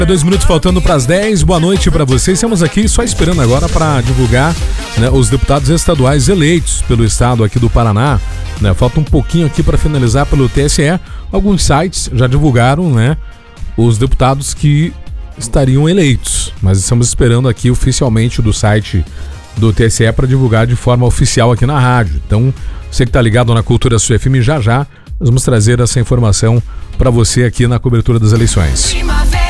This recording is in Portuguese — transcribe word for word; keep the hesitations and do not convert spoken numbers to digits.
Dois minutos faltando para as dez. Boa noite para vocês. Estamos aqui só esperando agora para divulgar, né, os deputados estaduais eleitos pelo estado aqui do Paraná. Né, falta um pouquinho aqui para finalizar pelo T S E. Alguns sites já divulgaram, né, os deputados que estariam eleitos, mas estamos esperando aqui oficialmente do site do T S E para divulgar de forma oficial aqui na rádio. Então, você que está ligado na Cultura Sul F M, já já nós vamos trazer essa informação para você aqui na cobertura das eleições. Primavera.